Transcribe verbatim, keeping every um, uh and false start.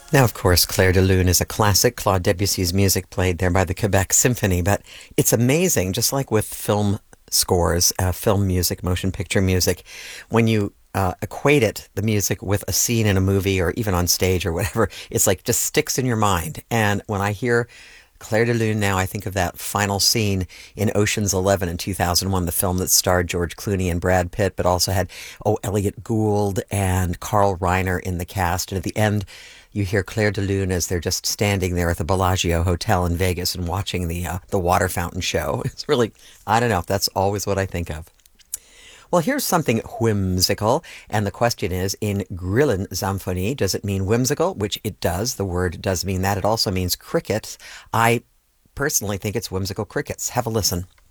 Now, of course, Clair de Lune is a classic, Claude Debussy's music played there by the Quebec Symphony, but it's amazing, just like with film scores, uh, film music, motion picture music, when you uh, equate it, the music, with a scene in a movie or even on stage or whatever, it's like just sticks in your mind. And when I hear Clair de Lune now, I think of that final scene in Ocean's Eleven in two thousand one, the film that starred George Clooney and Brad Pitt, but also had, oh, Elliot Gould and Carl Reiner in the cast. And at the end, you hear Clair de Lune as they're just standing there at the Bellagio Hotel in Vegas and watching the uh, the water fountain show. It's really, I don't know, that's always what I think of. Well, here's something whimsical, and the question is, in Grillen Symphonie, does it mean whimsical? Which it does. The word does mean that. It also means cricket. I personally think it's whimsical crickets. Have a listen.